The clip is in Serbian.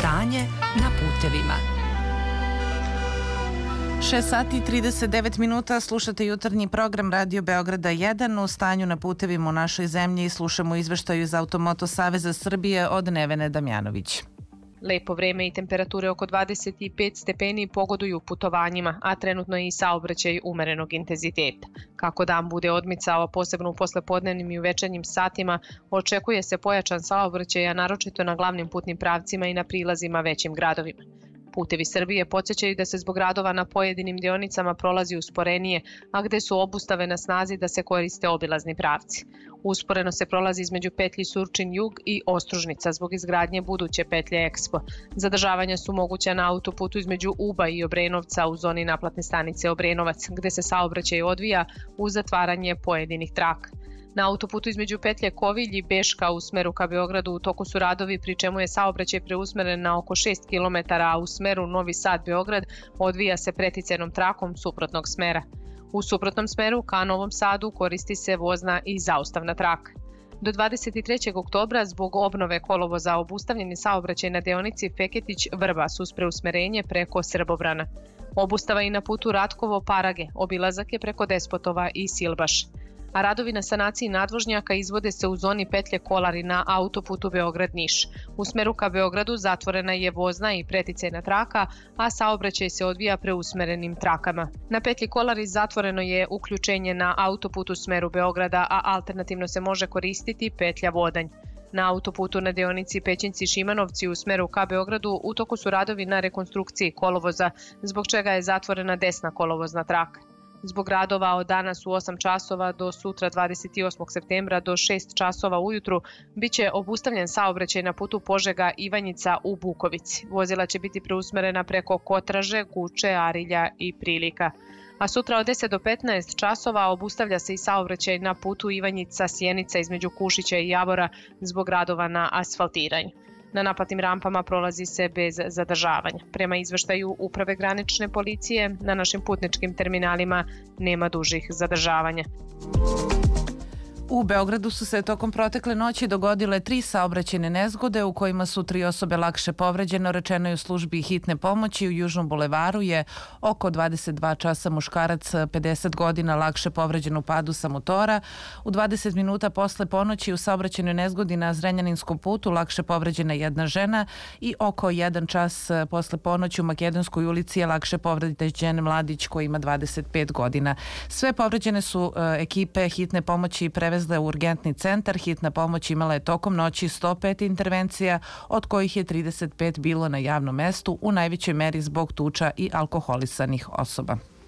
Stanje na putevima. 6 sati i 39 minuta, slušate jutarnji program Radio Beograda 1 o stanju na putevima u našoj zemlji i slušamo izveštaju iz Automoto Saveza Srbije od Nevene Damjanović. Lepo vreme i temperature oko 25 stepeni pogoduju putovanjima, a trenutno je i saobraćaj umerenog intenziteta. Kako dan bude odmicao, posebno u poslepodnevnim i u večernjim satima, očekuje se pojačan saobraćaj, a naročito na glavnim putnim pravcima i na prilazima većim gradovima. Putevi Srbije podsjećaju da se zbog radova na pojedinim deonicama prolazi usporenije, a gde su obustave na snazi da se koriste obilazni pravci. Usporeno se prolazi između petlji Surčin-Jug i Ostružnica zbog izgradnje buduće petlje Expo. Zadržavanja su moguća na autoputu između Uba i Obrenovca u zoni naplatne stanice Obrenovac, gde se saobraćaj odvija uz zatvaranje pojedinih traka. Na autoputu između petlje Kovilj i Beška u smeru ka Beogradu u toku su radovi, pri čemu je saobraćaj preusmeren na oko 6 km, a u smeru Novi Sad-Beograd odvija se preticajnom trakom suprotnog smera. U suprotnom smeru ka Novom Sadu koristi se vozna i zaustavna traka. Do 23. oktobra zbog obnove kolovoza obustavljen je saobraćaj na deonici Feketić-Vrbas uz preusmerenje preko Srbobrana. Obustava i na putu Ratkovo-Parage, obilazak je preko Despotova i Silbaš. A radovi na sanaciji nadvožnjaka izvode se u zoni petlje Kolari na autoputu Beograd-Niš. U smeru ka Beogradu zatvorena je vozna i preticajna traka, a saobraćaj se odvija preusmerenim trakama. Na petlji Kolari zatvoreno je uključenje na autoputu smeru Beograda, a alternativno se može koristiti petlja Vodanj. Na autoputu na deonici Pećinci-Šimanovci u smeru ka Beogradu u toku su radovi na rekonstrukciji kolovoza, zbog čega je zatvorena desna kolovozna traka. Zbog radova od danas u 8 časova do sutra 28. septembra do 6 časova ujutru biće obustavljen saobraćaj na putu Požega-Ivanjica u Bukovici. Vozila će biti preusmerena preko Kotraže, Guče, Arilja i Prilika. A sutra od 10 do 15 časova obustavlja se i saobraćaj na putu Ivanjica-Sjenica između Kušića i Javora zbog radova na asfaltiranju. Na naplatnim rampama prolazi se bez zadržavanja. Prema izveštaju Uprave granične policije, na našim putničkim terminalima nema dužih zadržavanja. U Beogradu su se tokom protekle noći dogodile 3 saobraćajne nezgode u kojima su 3 osobe lakše povređene, rečeno je u službi hitne pomoći. U Južnom bulevaru je oko 22 časa muškarac 50 godina lakše povređen u padu sa motora. U 20 minuta posle ponoći u saobraćajnoj nezgodi na Zrenjaninskom putu lakše povređena jedna žena i oko 1 čas posle ponoći u Makedonskoj ulici je lakše povređen mladić koji ima 25 godina. Sve povređene su ekipe hitne pomoći prevezle u urgentni centar. Hitna pomoć imala je tokom noći 105 intervencija, od kojih je 35 bilo na javnom mestu, u najvećoj meri zbog tuča i alkoholisanih osoba.